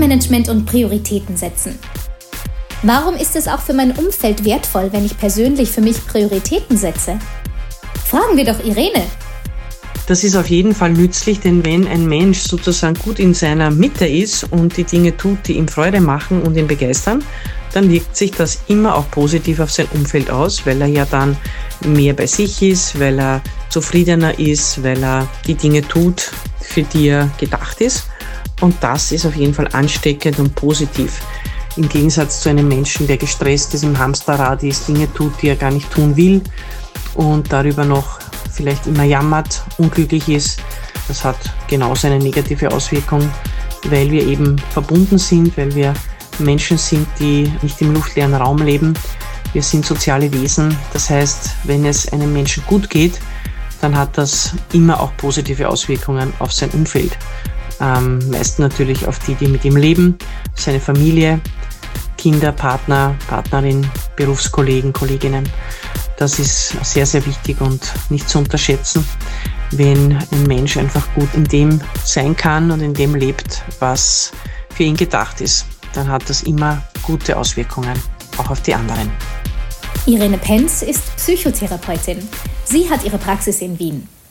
Zeitmanagement und Prioritäten setzen. Warum ist es auch für mein Umfeld wertvoll, wenn ich persönlich für mich Prioritäten setze? Fragen wir doch Irene. Das ist auf jeden Fall nützlich, denn wenn ein Mensch sozusagen gut in seiner Mitte ist und die Dinge tut, die ihm Freude machen und ihn begeistern, dann wirkt sich das immer auch positiv auf sein Umfeld aus, weil er ja dann mehr bei sich ist, weil er zufriedener ist, weil er die Dinge tut, für die er gedacht ist. Und das ist auf jeden Fall ansteckend und positiv. Im Gegensatz zu einem Menschen, der gestresst ist, im Hamsterrad ist, Dinge tut, die er gar nicht tun will und darüber noch vielleicht immer jammert, unglücklich ist. Das hat genauso eine negative Auswirkung, weil wir eben verbunden sind, weil wir Menschen sind, die nicht im luftleeren Raum leben. Wir sind soziale Wesen. Das heißt, wenn es einem Menschen gut geht, dann hat das immer auch positive Auswirkungen auf sein Umfeld. Meist natürlich auf die mit ihm leben, seine Familie, Kinder, Partner, Partnerin, Berufskollegen, Kolleginnen. Das ist sehr, sehr wichtig und nicht zu unterschätzen, wenn ein Mensch einfach gut in dem sein kann und in dem lebt, was für ihn gedacht ist. Dann hat das immer gute Auswirkungen, auch auf die anderen. Irene Penz ist Psychotherapeutin. Sie hat ihre Praxis in Wien.